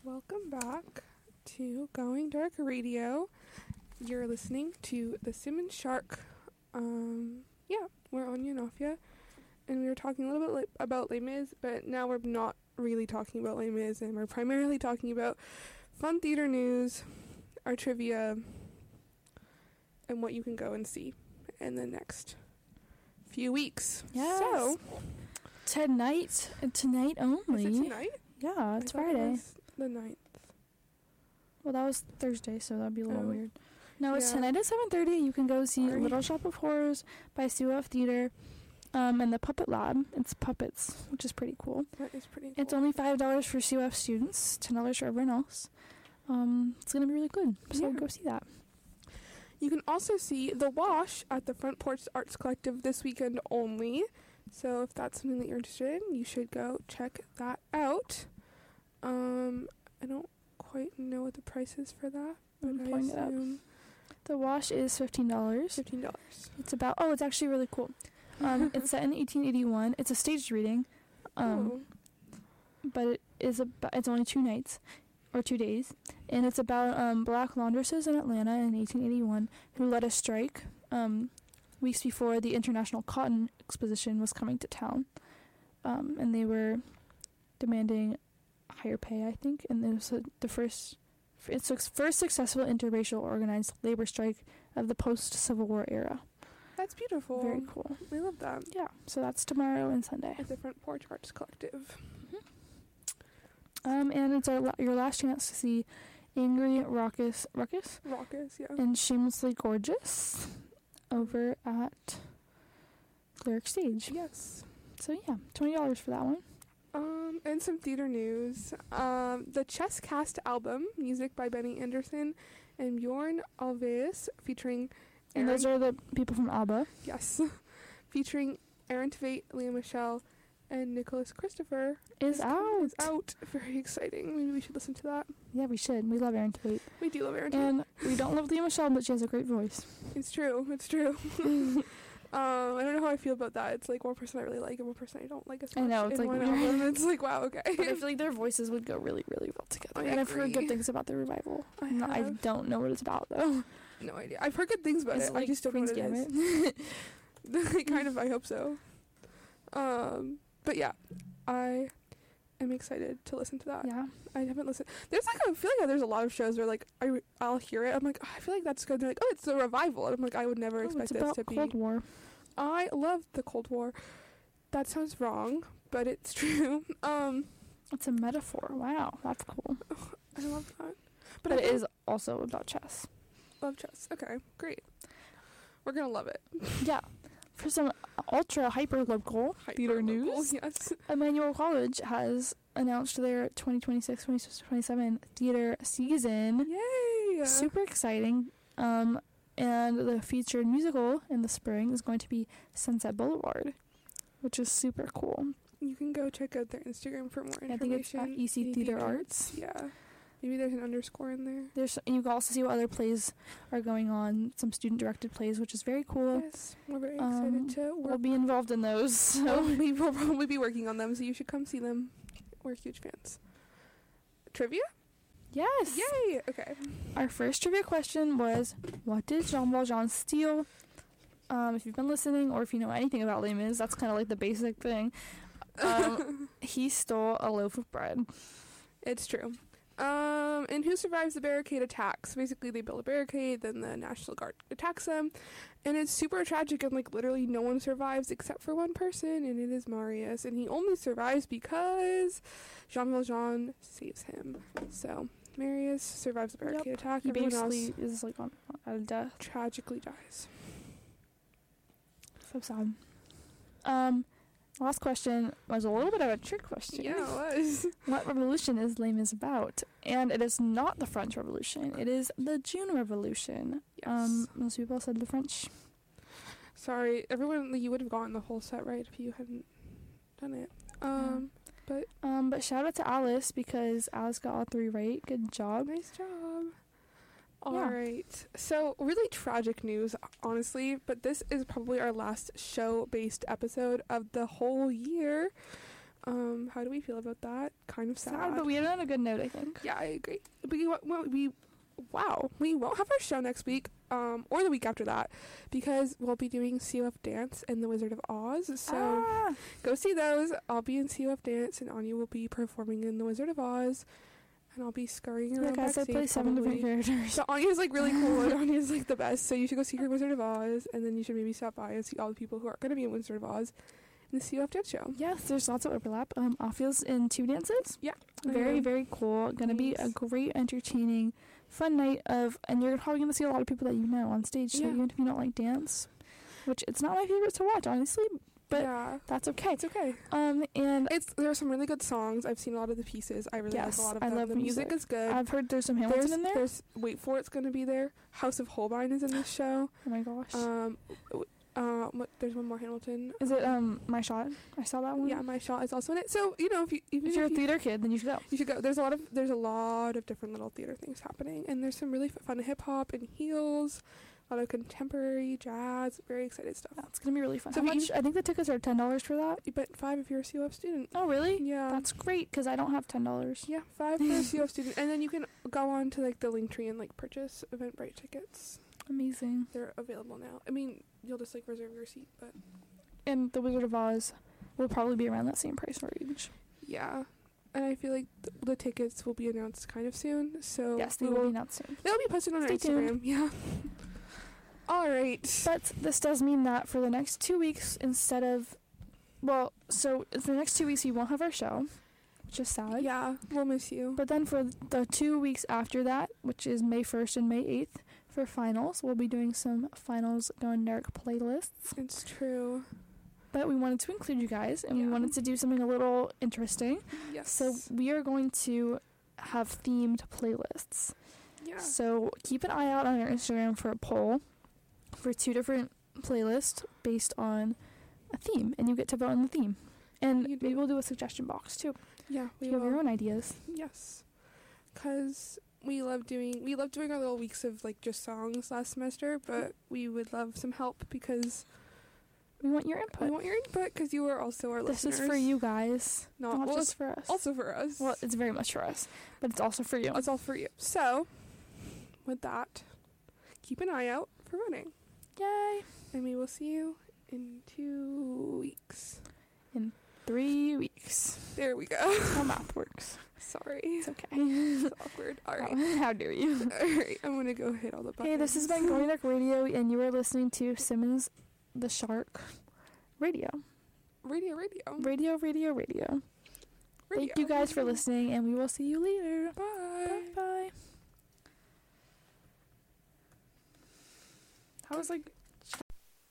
Welcome back to Going Dark Radio. You're listening to the Simmons Shark. We're Anya and Afia, and we were talking a little bit about Les Mis, but now we're not really talking about Les Mis, and we're primarily talking about fun theater news, our trivia, and what you can go and see in the next few weeks. Yes. So, tonight only. is it tonight? Yeah, it's I thought it Friday. was the 9th. Well, that was Thursday, so that'd be a little Oh. weird. No, it's Yeah. tonight at 7:30. You can go see Sorry. Little Shop of Horrors by Sue F. Theater, and the Puppet Lab. It's puppets, which is pretty cool. That is pretty cool. It's only $5 for Sue F. students, $10 for everyone else. It's gonna be really good, so Yeah. go see that. You can also see The Wash at the Front Porch Arts Collective this weekend only. So if that's something that you're interested in, you should go check that out. I don't quite know what the price is for that, but I'm I pulling it up. assume The Wash is $15. $15. It's about. Oh, it's actually really cool. It's set in 1881. It's a staged reading. Oh, But it is it's only 2 nights or 2 days, and it's about black laundresses in Atlanta in 1881 who led a strike weeks before the International Cotton Exposition was coming to town, and they were demanding higher pay, I think, and it was the first successful interracial organized labor strike of the post-Civil War era. that's beautiful. Very cool. We love that. Yeah, so that's tomorrow and Sunday. At the Front Porch Arts Collective. And it's your last chance to see Angry Ruckus Raucous, yeah. and Shamelessly Gorgeous over at Lyric Stage. Yes. So yeah, $20 for that one. And some theater news. The Chess Cast album, music by Benny Anderson and Bjorn Ulvaeus, featuring And those are the people from ABBA. Yes. Featuring Aaron Tveit, Leah Michelle, and Nicholas Christopher Is out. Is out. Very exciting. Maybe we should listen to that. Yeah, we should. We love Aaron Tveit. We do love Aaron Tveit. And we don't love Leah Michelle, but she has a great voice. It's true. It's true. I don't know how I feel about that. It's like one person I really like and one person I don't like as much. I know, it's in like one weird. album. It's like, wow, okay. But I feel like their voices would go really, really well together. I And I've heard agree. good things about the revival. I I have. don't know what it's about, though. No idea. I've heard good things about Is it. it like I just don't know what it Queen's is. Kind of, I hope so. But yeah, I am excited to listen to that. Yeah. I haven't listened. There's like, I feel like there's a lot of shows where like I'll hear it. I'm like, oh, I feel like that's good. They're like, oh, it's a revival. And I'm like, I would never expect it's this about to be. Cold War. I love the Cold War. That sounds wrong, but it's true. It's a metaphor. Wow, that's cool. I love that. But I it think- is also about chess. love chess. Okay, great. We're gonna love it. Yeah. For some ultra hyper local theater Hyper-local, news, Yes. Emmanuel College has announced their 2026-2027 theater season. Yay! Super exciting. And the featured musical in the spring is going to be Sunset Boulevard, which is super cool. You can go check out their Instagram for more information. I think it's at EC Theater Arts. Yeah. Maybe there's an underscore in there. You can also see what other plays are going on, some student-directed plays, which is very cool. Yes, we're very excited to We'll work. be involved in those. So. We'll probably be working on them, so you should come see them. We're huge fans. Trivia? Yes! Yay! Okay. Our first trivia question was, what did Jean Valjean steal? If you've been listening, or if you know anything about Les Mis, that's kind of like the basic thing. He stole a loaf of bread. It's true. And who survives the barricade attacks? Basically, they build a barricade, then the National Guard attacks them, and it's super tragic, and like literally no one survives except for one person, and it is Marius, and he only survives because Jean Valjean saves him. So Marius survives the barricade attack. He Everyone basically else is like out of death. tragically dies. So sad. Last question was a little bit of a trick question. Yeah, it was. What revolution is Les Mis about? And it is not the French Revolution. It is the June Revolution. Yes. Most people said the French. Sorry, everyone. You would have gotten the whole set right if you hadn't done it. But shout out to Alice, because Alice got all 3 right. Good job. Nice job. All Yeah. right. So, really tragic news, honestly, but this is probably our last show-based episode of the whole year. How do we feel about that? Kind of sad. Sad, but we ended on a good note, I think. Yeah, I agree. We won't have our show next week, or the week after that, because we'll be doing COF Dance and The Wizard of Oz. So go see those. I'll be in COF Dance, and Anya will be performing in The Wizard of Oz, and I'll be scurrying around Like I said, backstage. play 7 different probably. characters. So Anya's like really cool, and Anya's like the best. So you should go see her Wizard of Oz, and then you should maybe stop by and see all the people who are going to be in Wizard of Oz in the COF Dance show. Yes, there's lots of overlap. Offield's in 2 dances. Yeah. Very, very cool. Gonna be a Nice. great, entertaining, fun night and you're probably gonna see a lot of people that you know on stage. So Yeah. even if you don't like dance, which it's not my favorite to watch, honestly, but yeah, that's okay. it's okay. And There are some really good songs. I've seen a lot of the pieces. I really like Yes, a lot of I them. love The music music. is good. I've heard there's some Hamilton in there. There's Wait for It's going to be there. House of Holbein is in this show. Oh my gosh. There's one more Hamilton. Is it My Shot? I saw that one. Yeah, My Shot is also in it. So If you're a theater kid, then you should go. you should go. There's a lot of different little theater things happening, and there's some really fun hip hop and heels, a lot of contemporary jazz. Very excited stuff. Yeah, it's gonna be really fun. So How if you- much? I think the tickets are $10 for that. But $5 if you're a COF student. Oh really? Yeah. That's great because I don't have $10. Yeah, $5 for a COF student, and then you can go on to like the Linktree and like purchase Eventbrite tickets. Amazing. They're available now. I mean, you'll just like reserve your seat, but And The Wizard of Oz will probably be around that same price range. yeah. And I feel like the tickets will be announced kind of soon. So Yes, they will be announced soon. they'll be posted on our Stay Instagram. tuned. Yeah. All right. But this does mean that for the next 2 weeks, instead of, well, so for the next 2 weeks we won't have our show, which is sad. Yeah, we'll miss you. But then for the 2 weeks after that, which is May 1st and May 8th, for finals, we'll be doing some finals Going Dark playlists. It's true. But we wanted to include you guys, and we Yeah. wanted to do something a little interesting. Yes. So we are going to have themed playlists. yeah. So keep an eye out on our Instagram for a poll for 2 different playlists based on a theme, and you get to vote on the theme. And You do. maybe we'll do a suggestion box too. Yeah, If you have your own ideas. Yes. Cuz we loved doing our little weeks of like just songs last semester, but we would love some help because We want your we input. want your input because you are also our This listeners. is for you guys, Not not well, just for us. also for us. Well, it's very much for us, but it's also for you. It's all for you. So, with that, keep an eye out for running. Yay! And we will see you in 2 weeks. 3 weeks. There we go. How math works. Sorry. It's okay. It's awkward. All right. How dare you? All right. I'm going to go hit all the buttons. Hey, this has been Going Dark Radio, and you are listening to Simmons the Shark Radio. Radio. Radio. Thank you guys for listening, and we will see you later. Bye. Bye. How was like